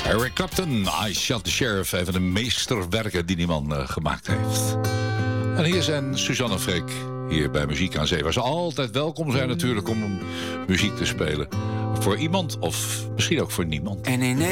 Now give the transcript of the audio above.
Eric Clapton, I Shot the Sheriff. Een van de meesterwerken die die man gemaakt heeft. En hier zijn Suzanne en Freek, hier bij Muziek aan Zee. Waar ze altijd welkom zijn natuurlijk om muziek te spelen. Voor iemand of misschien ook voor niemand.